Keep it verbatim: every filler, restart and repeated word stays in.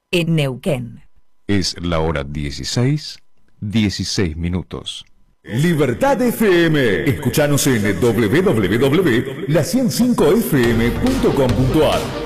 en Neuquén. Es la hora dieciséis, dieciséis minutos. Libertad F M. Escuchanos en doble u doble u doble u punto la ciento cinco f m punto com punto a r.